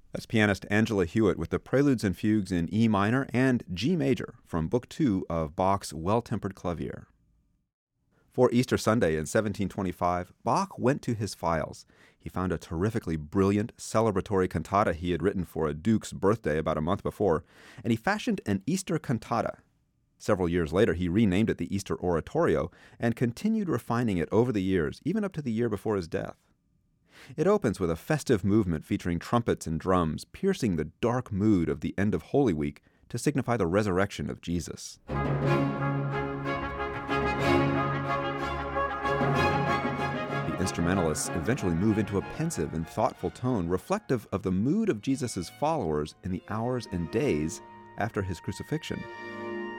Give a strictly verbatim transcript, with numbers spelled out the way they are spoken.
That's pianist Angela Hewitt with the Preludes and Fugues in E minor and G major from Book Two of Bach's Well-Tempered Clavier. For Easter Sunday in seventeen twenty-five, Bach went to his files. He found a terrifically brilliant celebratory cantata he had written for a duke's birthday about a month before, and he fashioned an Easter cantata. Several years later, he renamed it the Easter Oratorio and continued refining it over the years, even up to the year before his death. It opens with a festive movement featuring trumpets and drums, piercing the dark mood of the end of Holy Week to signify the resurrection of Jesus. Instrumentalists eventually move into a pensive and thoughtful tone reflective of the mood of Jesus' followers in the hours and days after his crucifixion.